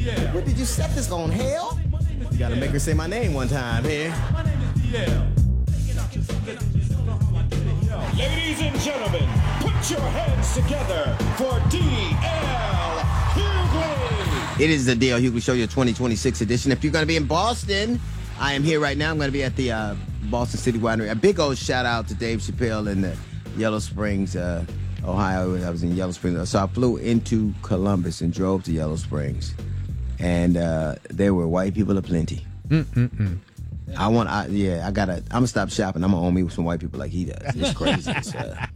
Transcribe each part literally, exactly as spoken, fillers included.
What did you set this on, hell? You gotta make her say my name one time here. My name is D L. Ladies and gentlemen, put your hands together for D L Hughley. It is the D L Hughley Show, your twenty twenty-six edition. If you're going to be in Boston, I am here right now. I'm going to be at the uh, Boston City Winery. A big old shout out to Dave Chappelle in the Yellow Springs, uh, Ohio. I was in Yellow Springs. So I flew into Columbus and drove to Yellow Springs. And uh, there were white people aplenty. Mm-mm-mm. I want, I, yeah, I gotta, I'm gonna stop shopping. I'm gonna own me with some white people like he does. It's crazy. It's, uh,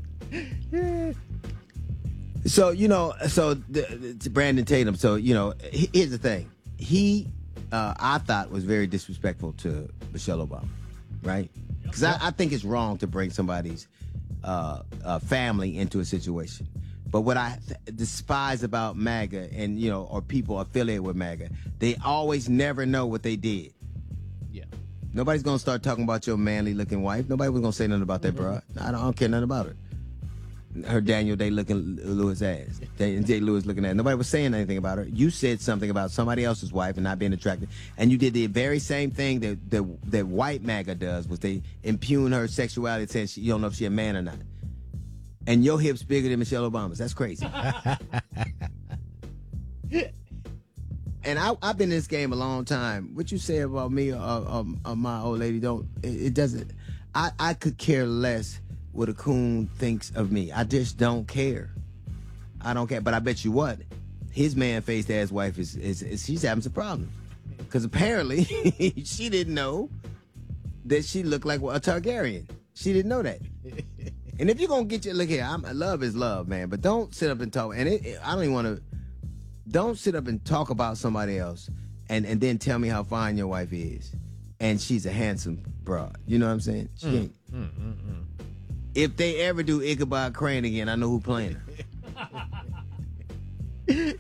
so, you know, so the, the, Brandon Tatum, so, you know, he, here's the thing. He, uh, I thought was very disrespectful to Michelle Obama, right? Because I, I think it's wrong to bring somebody's uh, uh, family into a situation. But what I th- despise about MAGA and, you know, or people affiliated with MAGA, they always never know what they did. Yeah. Nobody's going to start talking about your manly-looking wife. Nobody was going to say nothing about that, Mm-hmm. bro. I don't, I don't care nothing about her. Her Daniel Day-looking Lewis ass. Day, Day Lewis looking at. Nobody was saying anything about her. You said something about somebody else's wife and not being attracted. And you did the very same thing that that, that white MAGA does, was they impugn her sexuality, saying she, you don't know if she's a man or not. And your hips bigger than Michelle Obama's. That's crazy. And I, I've been in this game a long time. What you say about me or, or, or my old lady, don't, it, it doesn't, I, I could care less what a coon thinks of me. I just don't care. I don't care. But I bet you what, his man-faced ass wife is, is, is she's having some problems. Because apparently she didn't know that she looked like a Targaryen. She didn't know that. And if you're going to get your, look here, I'm, love is love, man. But don't sit up and talk. And it, it, I don't even want to, don't sit up and talk about somebody else and, and then tell me how fine your wife is. And she's a handsome broad. You know what I'm saying? She Mm, ain't. mm, mm, mm. If they ever do Ichabod Crane again, I know who playing her.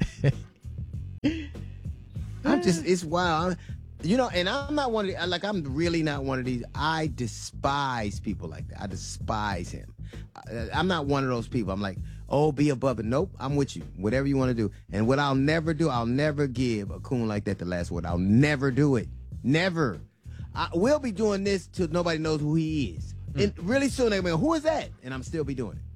I'm just, it's wild. I'm, you know, and I'm not one of the, like, I'm really not one of these. I despise people like that. I despise him. I, I'm not one of those people. I'm like, oh, be above it. Nope, I'm with you. Whatever you want to do. And what I'll never do, I'll never give a coon like that the last word. I'll never do it. Never. I, we'll be doing this till nobody knows who he is. Mm. And really soon they'll be like, who is that? And I'm still be doing it.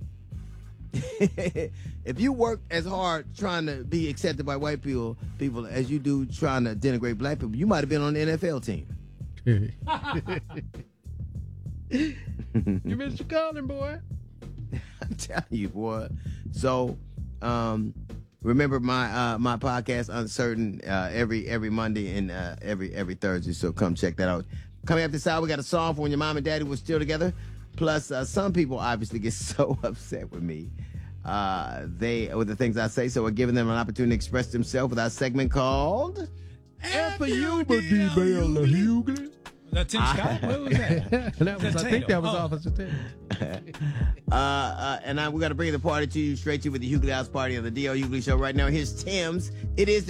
If you work as hard trying to be accepted by white people, people as you do trying to denigrate black people, you might have been on the N F L team. You missed your calling, boy. I'm telling you, boy. So, um, remember my uh, my podcast, Uncertain, uh, every every Monday and uh, every every Thursday. So come check that out. Coming up this hour, we got a song for when your mom and daddy were still together. Plus, uh, some people obviously get so upset with me. Uh, they with the things I say, so we're giving them an opportunity to express themselves with our segment called And for you, but D L Hughley. Was that Tim Scott? What was that? That was, I think that was Oh. Officer Tatum. uh, uh, and I, we're going to bring the party to you straight to you with the Hughley House Party on the D L Hughley Show right now. Here's Tim's. It is